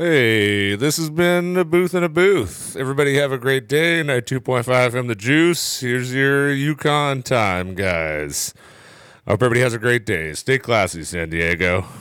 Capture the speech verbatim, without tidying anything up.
Hey, this has been a booth in a booth. Everybody have a great day. Night two point five from the Juice. Here's your Yukon time, guys. I hope everybody has a great day. Stay classy, San Diego.